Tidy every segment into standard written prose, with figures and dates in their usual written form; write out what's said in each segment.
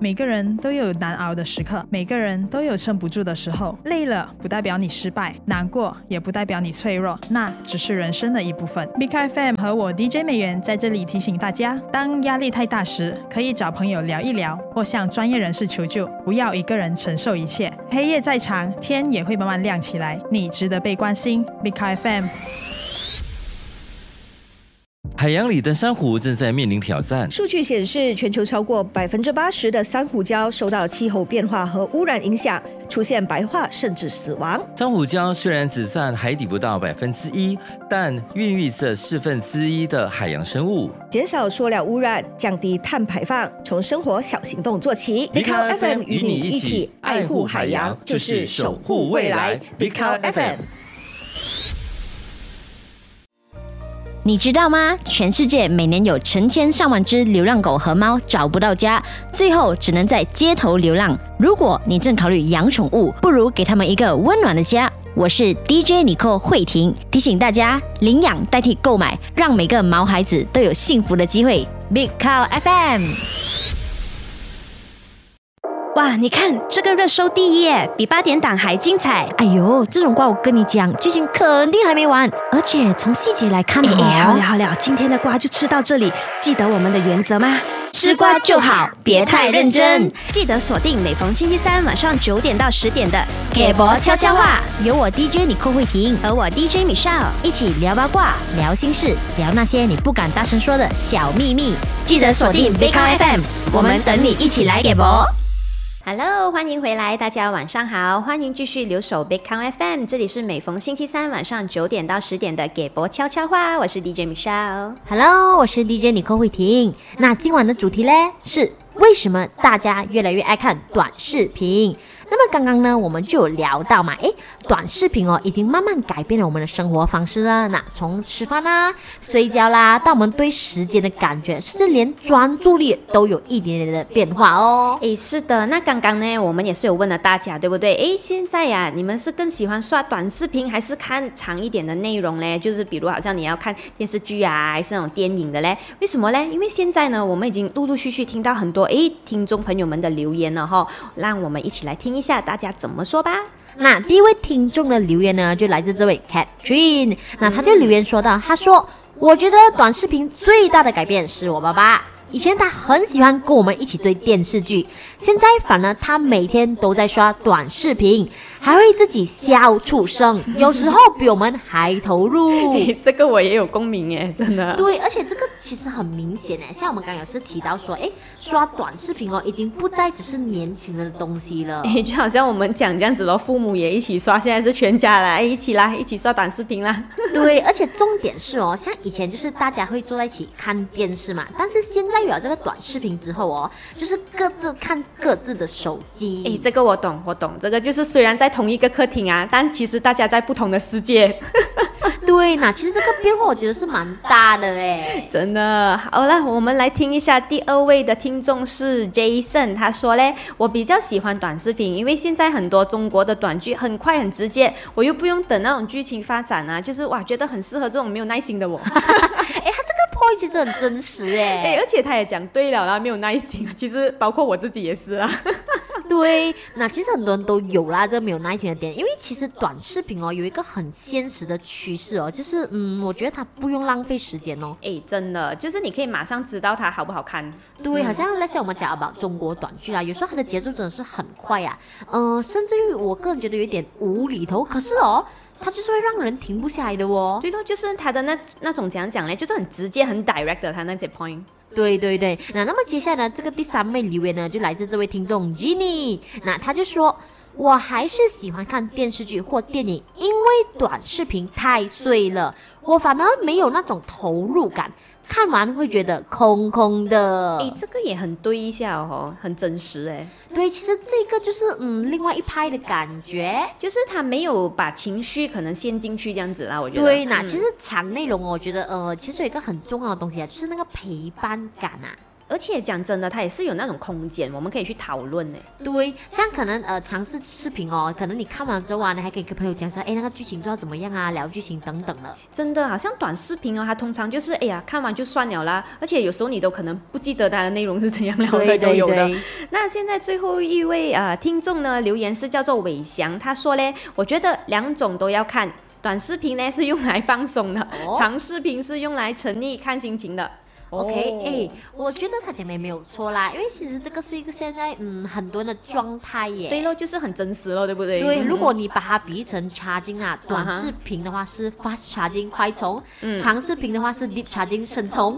每个人都有难熬的时刻，每个人都有撑不住的时候。累了不代表你失败，难过也不代表你脆弱，那只是人生的一部分。Big FM 和我 DJ 美元在这里提醒大家，当压力太大时，可以找朋友聊一聊，或向专业人士求救，不要一个人承受一切。黑夜再长，天也会慢慢亮起来，你值得被关心。Big FM。 海洋里的珊瑚正在面临挑战。 数据显示，全球超过80%的珊瑚礁受到气候变化和污染影响，出现白化甚至死亡。 珊瑚礁虽然只占海底不到1%，但孕育着1/4的海洋生物。 减少塑料污染，降低碳排放，从生活小行动做起。 Big Bicao FM FM 与你一起爱护海洋，就是守护未来。Bicao FM。 你知道吗？全世界每年有成千上万只流浪狗和猫找不到家，最后只能在街头流浪。如果你正考虑养宠物，不如给他们一个温暖的家。我是 DJ Nicole 慧婷，提醒大家领养代替购买，让每个毛孩子都有幸福的机会。Bicao FM。 哇，你看这个热搜第一耶，比8点档还精彩。 哎呦，这种瓜我跟你讲，剧情肯定还没完，而且从细节来看好了，今天的瓜就吃到这里。记得我们的原则吗？ 吃瓜就好，别太认真。 记得锁定每逢星期三晚上9点到10点的给博悄悄话，有我 DJ 李寇慧婷和我 DJ Michelle 一起聊八卦、聊心事、聊那些你不敢大声说的小秘密。记得锁定 Bicao FM， 我们等你一起来给博。 Hello， 欢迎回来，大家晚上好，欢迎继续留守 Bicao FM， 这里是每逢星期三晚上9点到10点的给博悄悄话，我是 DJ Michelle。 Hello， 我是 DJ 李寇慧婷。那今晚的主题呢是为什么大家越来越爱看短视频？那么刚刚呢，我们就有聊到嘛，短视频已经慢慢改变了我们的生活方式了。那从吃饭啦、睡觉啦，到我们对时间的感觉，甚至连专注力都有一点点的变化哦。 是的，那刚刚呢，我们也是有问了大家，对不对？现在呀，你们是更喜欢刷短视频，还是看长一点的内容呢？就是比如好像你要看电视剧啊，还是那种电影的嘞？为什么嘞？因为现在呢，我们已经陆陆续续听到很多听众朋友们的留言了哈，让我们一起来听一下大家怎么说吧。 那第一位听众的留言呢，就来自这位 Catherine。那他就留言说到，他说：“我觉得短视频最大的改变是我爸爸。以前他很喜欢跟我们一起追电视剧，现在反而他每天都在刷短视频，还会自己笑出声，有时候比我们还投入。 这个我也有共鸣耶，真的。 对，而且这个其实很明显耶，像我们刚刚有是提到说，刷短视频已经不再只是年轻人的东西了。 就好像我们讲这样子咯，父母也一起刷，现在是全家啦，一起刷短视频啦。 对，而且重点是像以前就是大家会坐在一起看电视嘛，但是现在有了这个短视频之后就是各自看各自的手机。 这个我懂，这个就是虽然在同一个客厅啊，但其实大家在不同的世界。 对，那其实这个变化我觉得是蛮大的真的。好了，我们来听一下第2位的听众是 Jason， 他说嘞，我比较喜欢短视频，因为现在很多中国的短剧很快很直接，我又不用等那种剧情发展啊，就是觉得很适合这种没有耐心的我。 他这个 point 其实很真实而且他也讲对了啦，没有耐心，其实包括我自己也是啊。 对，那其实很多人都有啦，这个没有耐心的点，因为其实短视频有一个很现实的趋势就是我觉得它不用浪费时间真的，就是你可以马上知道它好不好看。 对，好像那些我们讲about中国短剧啦，有时候它的节奏真的是很快啊，甚至于我个人觉得有点无厘头，可是它就是会让人停不下来的对咯，就是它的那种怎样讲呢，就是很直接很 direct 的它那些 point。 对，那么接下来呢，这个第3位留言呢，就来自这位听众 Jenny。那他就说，我还是喜欢看电视剧或电影，因为短视频太碎了，我反而没有那种投入感，看完会觉得空空的。 这个也很对一下很真实对，其实这个就是另外一派的感觉， 就是他没有把情绪可能陷进去这样子啦，我觉得。 对，那其实长内容我觉得其实有一个很重要的东西就是那个陪伴感啊。 而且讲真的，它也是有那种空间，我们可以去讨论呢。 对，像可能尝试视频哦，可能你看完之后啊，你还可以跟朋友讲说，哎，那个剧情做到怎么样啊，聊剧情等等的。 真的，好像短视频哦，它通常就是哎呀，看完就算了啦，而且有时候你都可能不记得它的内容是怎样聊的，都有的。那现在最后一位听众呢留言是叫做伟翔，他说嘞，我觉得2种都要看。短视频呢是用来放松的，长视频是用来沉溺看心情的。 OK， 我觉得他讲的也没有错啦，因为其实这个是一个现在很多人的状态耶。 对咯，就是很真实咯，对不对？ 对，如果你把它比喻成charging啊，短视频的话是 fast charging 快充，长视频的话是 deep charging 深充。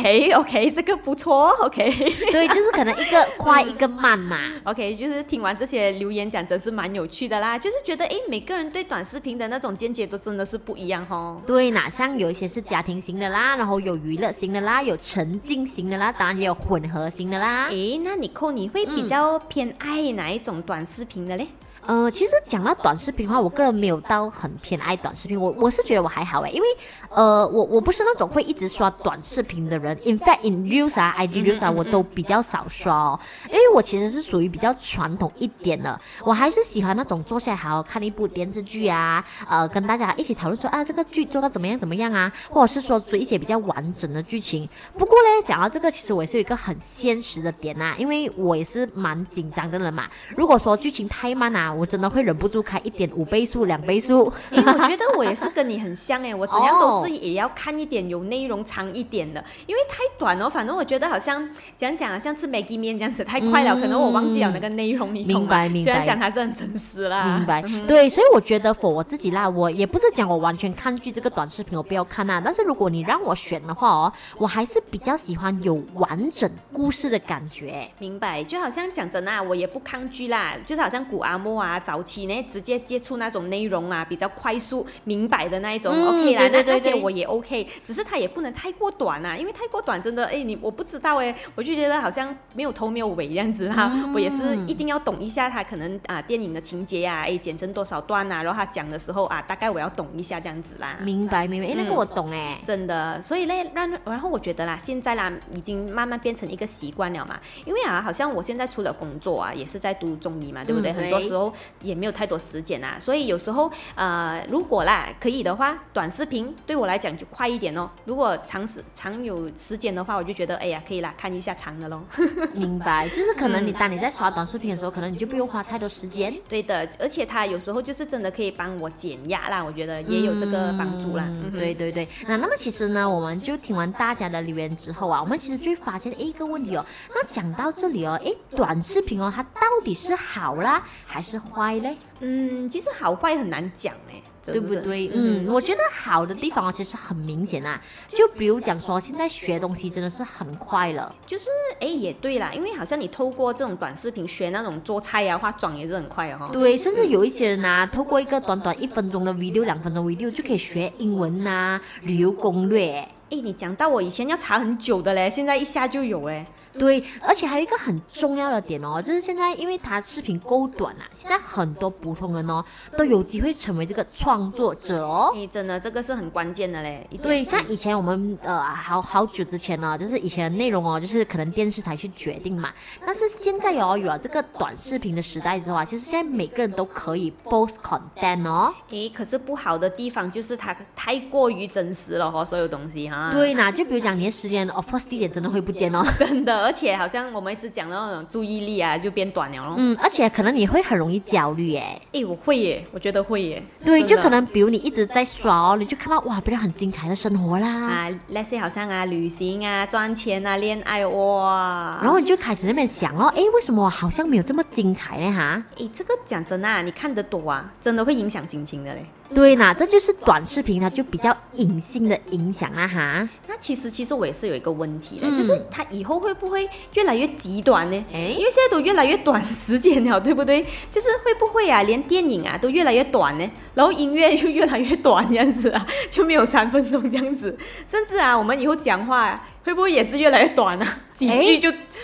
OK， 这个不错 ，OK。 对，就是可能一个快一个慢嘛。 OK， 就是听完这些留言讲，真是蛮有趣的啦。就是觉得每个人对短视频的那种见解都真的是不一样哦。 对，像有一些是家庭型的啦，然后有娱乐型的啦，有沉浸型的啦，当然也有混合型的啦。 那Nicole你会比较偏爱哪一种短视频的嘞？ 其实讲到短视频的话，我个人没有到很偏爱短视频，我是觉得我还好因为我不是那种会一直刷短视频的人。 In fact in Reels IG Reels 我都比较少刷哦，因为我其实是属于比较传统一点的，我还是喜欢那种坐下来好好看一部电视剧啊，跟大家一起讨论说这个剧做到怎么样啊，或者是说追一些比较完整的剧情。不过呢，讲到这个，其实我也是有一个很现实的点因为我也是蛮紧张的人嘛，如果说剧情太慢我真的会忍不住开1.5倍速、2倍速。 我觉得我也是跟你很像我怎样都是也要看一点有内容长一点的，因为太短反正我觉得好像讲像吃 Maggi 面这样子太快了，可能我忘记了那个内容，你懂吗？明白。虽然讲它是很真实啦， 明白。对，所以我觉得 for 我自己啦，我也不是讲我完全抗拒这个短视频我不要看但是如果你让我选的话我还是比较喜欢有完整故事的感觉。 明白，就好像讲真我也不抗拒啦，就是好像古阿莫早期呢直接接触那种内容比较快速明白的那一种，OK 啦，那些我也 OK， 只是它也不能太过短因为太过短真的我不知道我就觉得好像没有头没有尾这样子啦。我也是一定要懂一下它可能电影的情节剪成多少段然后他讲的时候大概我要懂一下这样子啦。 明白，那个我懂真的，所以呢然后我觉得啦，现在啦已经慢慢变成一个习惯了嘛，因为好像我现在除了工作也是在读中医嘛，对不对？很多时候也没有太多时间所以有时候如果啦可以的话，短视频对我来讲就快一点如果长有时间的话，我就觉得可以啦，看一下长的咯。 明白，就是可能当你在刷短视频的时候，可能你就不用花太多时间。 对的，而且它有时候就是真的可以帮我减压啦，我觉得也有这个帮助啦。 对。那么其实呢，我们就听完大家的留言之后我们其实就会发现一个问题那讲到这里短视频它到底是好啦还是坏嘞？ 其实好坏很难讲对不对？我觉得好的地方其实很明显就比如讲说现在学东西真的是很快了， 就是也对啦，因为好像你透过这种短视频学那种做菜化妆也是很快对，甚至有一些人透过一个短1分钟的 video 2分钟 video 就可以学英文旅游攻略你讲到我以前要查很久的嘞，现在一下就有对，而且还有一个很重要的点就是现在因为它视频够短现在很多普通人都有机会成为这个创作者真的这个是很关键的嘞。 对，像以前我们好久之前就是以前的内容就是可能电视台去决定嘛，但是现在有了这个短视频的时代之后其实现在每个人都可以 post content 可是不好的地方就是它太过于真实了所有东西对就比如讲你的时间 of course 地点真的会不见真的，而且好像我们一直讲的那种注意力就变短了而且可能你会很容易焦虑我会我觉得会对，就可能比如你一直在刷你就看到哇别人很精彩的生活啦 let's say 好像旅行赚钱恋爱哇， 然后你就开始那边想为什么我好像没有这么精彩呢这个讲真你看得多真的会影响心情的嘞。 对这就是短视频它就比较隐性的影响那其实我也是有一个问题就是它以后会不会越来越极端呢？因为现在都越来越短时间了，对不对？就是会不会连电影都越来越短呢？然后音乐就越来越短这样子就没有3分钟这样子，甚至我们以后讲话会不会也是越来越短几句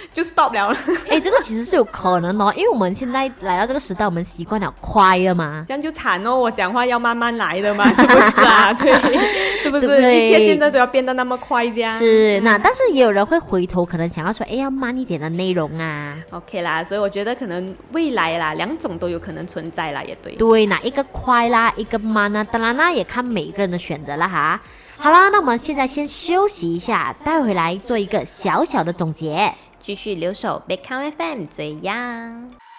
就 stop 了。 这个其实是有可能哦，因为我们现在来到这个时代，我们习惯了快了嘛， 这样就惨哦。我讲话要慢慢来的嘛，是不是啊？对，是不是？ 对不对？ 一切现在都要变得那么快这样。 是，那但是也有人会回头，可能想要说，要慢一点的内容啊。 OK 啦，所以我觉得可能未来啦，两种都有可能存在啦，也对。 对，哪一个快啦，一个慢啊，当然啦，也看每个人的选择啦哈。好啦，那我们现在先休息一下，待会来做一个小小的总结， 继续留守 Backcount FM 最样。